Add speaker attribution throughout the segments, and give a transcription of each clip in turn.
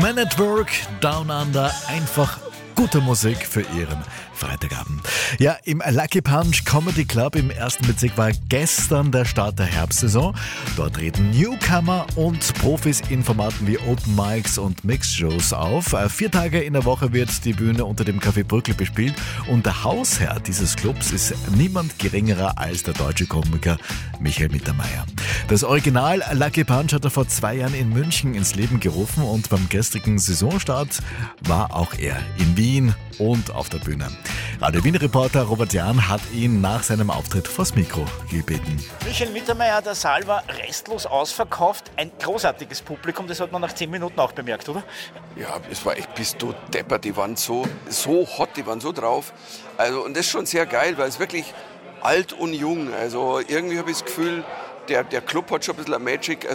Speaker 1: Men at Work, Down Under, einfach gute Musik für Ihren Freitagabend. Ja, im Lucky Punch Comedy Club im 1. Bezirk war gestern der Start der Herbstsaison. Dort treten Newcomer und Profis in Formaten wie Open Mics und Mixed-Shows auf. 4 Tage in der Woche wird die Bühne unter dem Café Brückl bespielt und der Hausherr dieses Clubs ist niemand geringerer als der deutsche Komiker Michael Mittermeier. Das Original Lucky Punch hat er vor 2 Jahren in München ins Leben gerufen und beim gestrigen Saisonstart war auch er in Wien und auf der Bühne. Radio Wien-Reporter Robert Jahn hat ihn nach seinem Auftritt vors Mikro gebeten.
Speaker 2: Michael Mittermeier, der Saal war restlos ausverkauft. Ein großartiges Publikum, das hat man nach 10 Minuten auch bemerkt, oder?
Speaker 3: Ja, es war echt bist du deppert. Die waren so hot, die waren so drauf. Also, und das ist schon sehr geil, weil es wirklich alt und jung. Also irgendwie habe ich das Gefühl, der Club hat schon ein bisschen Magic.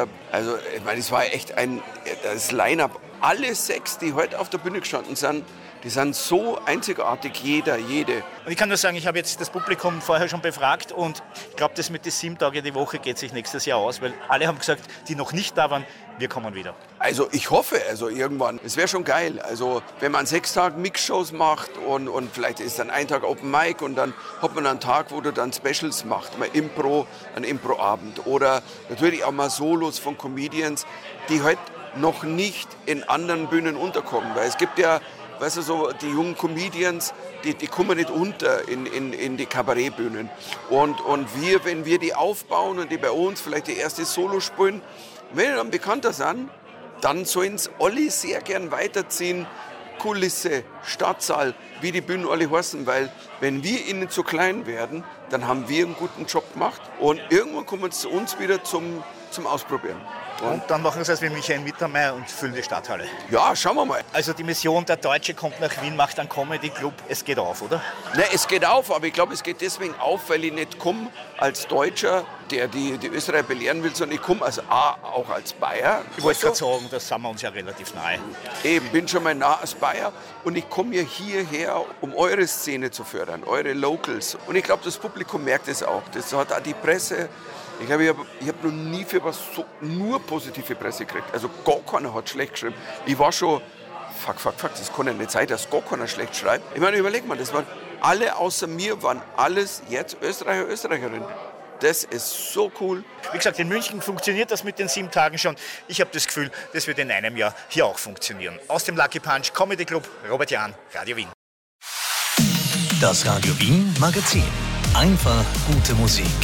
Speaker 3: Ich meine, es war echt das Line-Up. Alle 6, die heute auf der Bühne gestanden sind, die sind so einzigartig, jede.
Speaker 2: Und ich kann nur sagen, ich habe jetzt das Publikum vorher schon befragt und ich glaube, das mit den 7 Tagen die Woche geht sich nächstes Jahr aus, weil alle haben gesagt, die noch nicht da waren, wir kommen wieder.
Speaker 3: Also ich hoffe, irgendwann. Es wäre schon geil. Also wenn man 6 Tage Mix-Shows macht und vielleicht ist dann ein Tag Open Mic und dann hat man einen Tag, wo du dann Specials machst, mal einen Impro-Abend oder natürlich auch mal Solos von Comedians, die halt noch nicht in anderen Bühnen unterkommen. Weil es gibt ja, weißt du, so die jungen Comedians, die kommen nicht unter in die Kabarettbühnen. Und wenn wir die aufbauen und die bei uns vielleicht die erste Solo spielen, wenn die dann bekannter sind, dann sollen es alle sehr gern weiterziehen. Kulisse, Stadtsaal, wie die Bühnen alle heißen, weil wenn wir ihnen zu klein werden, dann haben wir einen guten Job gemacht und irgendwann kommen sie zu uns wieder zum Ausprobieren.
Speaker 2: Und dann machen sie es wie Michael Mittermeier und füllen die Stadthalle.
Speaker 3: Ja, schauen wir mal.
Speaker 2: Also die Mission, der Deutsche kommt nach Wien, macht einen Comedy-Club, es geht auf, oder?
Speaker 3: Nein, es geht auf, aber ich glaube, es geht deswegen auf, weil ich nicht komme als Deutscher, der die Österreicher belehren will, sondern ich komme auch als Bayer.
Speaker 2: Ich wollte gerade sagen, da sind wir uns ja relativ nahe.
Speaker 3: Eben, bin schon mal nah als Bayer und ich komme ja hierher, um eure Szene zu fördern, eure Locals. Und ich glaube, das Publikum merkt es auch. Das hat auch die Presse. Ich glaube, ich hab noch nie für was so nur positive Presse gekriegt. Also gar keiner hat schlecht geschrieben. Ich war schon, fuck, das kann ja nicht sein, dass gar keiner schlecht schreibt. Ich meine, überleg mal, das waren alle außer mir, waren alles jetzt Österreicher, Österreicherinnen. Das ist so cool.
Speaker 2: Wie gesagt, in München funktioniert das mit den 7 Tagen schon. Ich habe das Gefühl, das wird in einem Jahr hier auch funktionieren. Aus dem Lucky Punch Comedy Club, Robert Jahn, Radio Wien.
Speaker 4: Das Radio Wien Magazin. Einfach gute Musik.